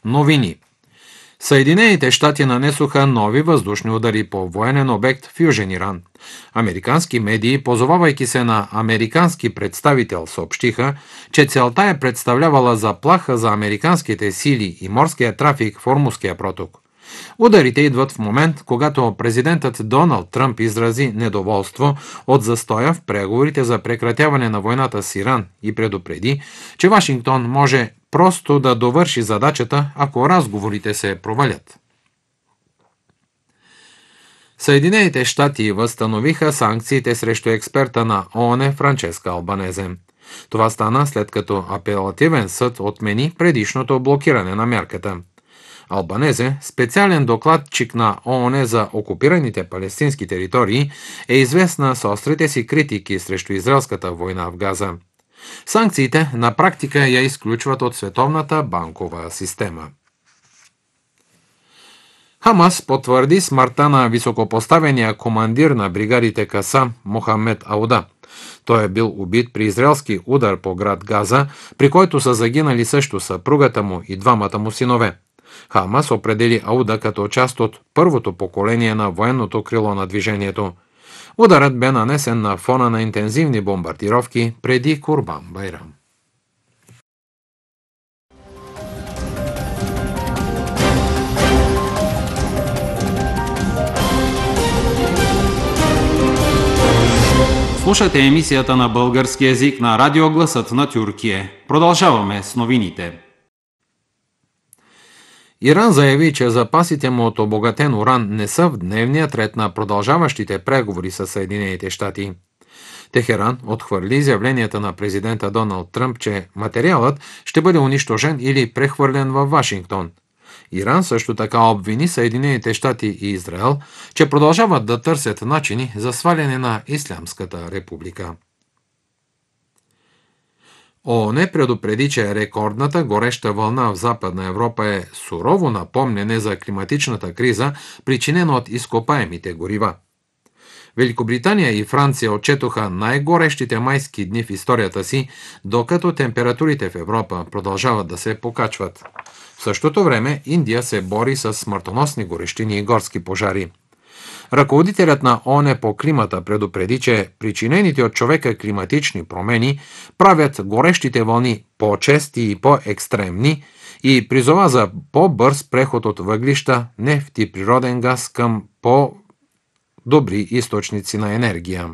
Новини. Съединените щати нанесоха нови въздушни удари по военен обект в Южен Иран. Американски медии, позовавайки се на американски представител, съобщиха, че целта е представлявала заплаха за американските сили и морския трафик в Ормузския проток. Ударите идват в момент, когато президентът Доналд Тръмп изрази недоволство от застоя в преговорите за прекратяване на войната с Иран и предупреди, че Вашингтон може просто да довърши задачата, ако разговорите се провалят. Съединените щати възстановиха санкциите срещу експерта на ООН Франческа Албанезе. Това стана след като апелативен съд отмени предишното блокиране на мярката. Албанезе, специален докладчик на ООН за окупираните палестински територии, е известна с острите си критики срещу израелската война в Газа. Санкциите на практика я изключват от световната банкова система. Хамас потвърди смъртта на високопоставения командир на бригадите Касам Мохамед Ауда. Той е бил убит при израелски удар по град Газа, при който са загинали също съпругата му и двамата му синове. Хамас определи Ауда като част от първото поколение на военното крило на движението. Ударът бе нанесен на фона на интензивни бомбардировки преди Курбан Байрам. Слушате емисията на български език на радио Гласът на Тюркия. Продължаваме с новините. Иран заяви, че запасите му от обогатен уран не са в дневния ред на продължаващите преговори с Съединените щати. Техеран отхвърли изявленията на президента Доналд Тръмп, че материалът ще бъде унищожен или прехвърлен във Вашингтон. Иран също така обвини Съединените щати и Израел, че продължават да търсят начини за сваляне на Ислямската република. ООН предупреди, че рекордната гореща вълна в Западна Европа е сурово напомняне за климатичната криза, причинена от изкопаемите горива. Великобритания и Франция отчетоха най-горещите майски дни в историята си, докато температурите в Европа продължават да се покачват. В същото време Индия се бори с смъртоносни горещини и горски пожари. Ръководителят на ООН по климата предупреди, че причинените от човека климатични промени правят горещите вълни по-чести и по-екстремни и призова за по-бърз преход от въглища, нефт и природен газ към по-добри източници на енергия.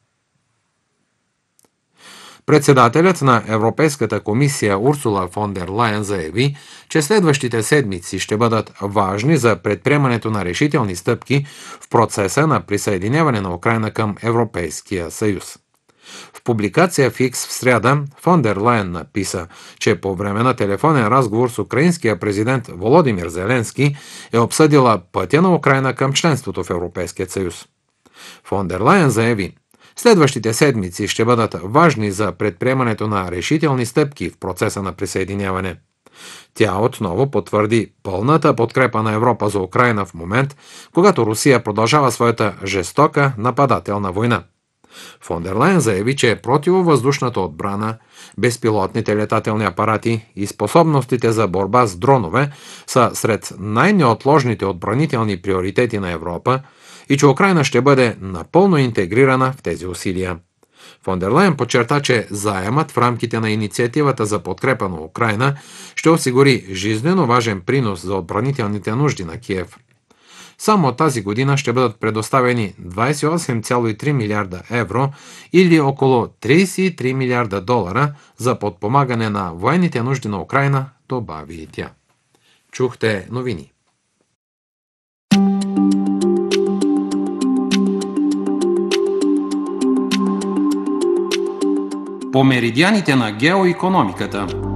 Председателят на Европейската комисия Урсула фон дер Лайен заяви, че следващите седмици ще бъдат важни за предприемането на решителни стъпки в процеса на присъединяване на Украйна към Европейския съюз. В публикация в X в сряда фон дер Лайен написа, че по време на телефонен разговор с украинския президент Володимир Зеленски е обсъдила пътя на Украйна към членството в Европейския съюз. Фон дер Лайен заяви: следващите седмици ще бъдат важни за предприемането на решителни стъпки в процеса на присъединяване. Тя отново потвърди пълната подкрепа на Европа за Украйна в момент, когато Русия продължава своята жестока нападателна война. Фон дер Лайен заяви, че противовъздушната отбрана, безпилотните летателни апарати и способностите за борба с дронове са сред най-неотложните отбранителни приоритети на Европа и че Украйна ще бъде напълно интегрирана в тези усилия. Фон дер Лайен подчерта, че заемът в рамките на инициативата за подкрепа на Украйна ще осигури жизнено важен принос за отбранителните нужди на Киев. Само тази година ще бъдат предоставени 28,3 милиарда евро или около 33 милиарда долара за подпомагане на военните нужди на Украйна, добави и тя. Чухте новини. По меридианите на геоикономиката.